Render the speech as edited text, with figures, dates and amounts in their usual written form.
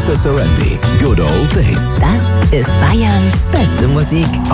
Mr. Serendi. Good Old Days. Das ist Bayerns beste Musik.